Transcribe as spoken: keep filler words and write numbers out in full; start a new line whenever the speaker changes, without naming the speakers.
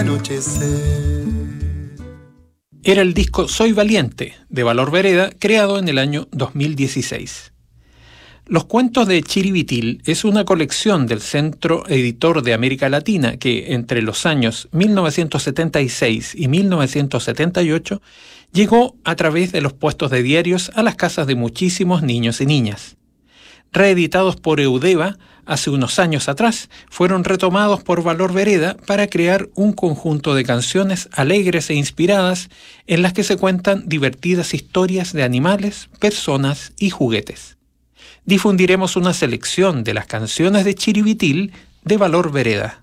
Era el disco Soy Valiente, de Valor Vereda, creado en el año dos mil dieciséis. Los cuentos de Chiribitil es una colección del Centro Editor de América Latina que, entre los años mil novecientos setenta y seis y mil novecientos setenta y ocho, llegó a través de los puestos de diarios a las casas de muchísimos niños y niñas. Reeditados por Eudeva hace unos años atrás, fueron retomados por Valor Vereda para crear un conjunto de canciones alegres e inspiradas en las que se cuentan divertidas historias de animales, personas y juguetes. Difundiremos una selección de las canciones de Chiribitil de Valor Vereda.